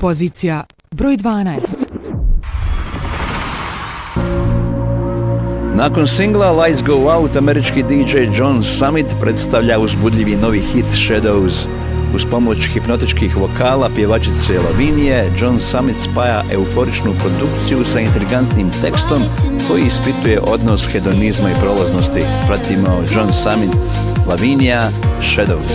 Pozicija broj 12. Nakon singla Lights Go Out, američki DJ John Summit predstavlja uzbudljivi novi hit Shadows. Uz pomoć hipnotičkih vokala pjevačice Lavinije, John Summit spaja euforičnu produkciju sa intrigantnim tekstom koji ispituje odnos hedonizma i prolaznosti. Pratimo John Summit, Lavinija, Shadows.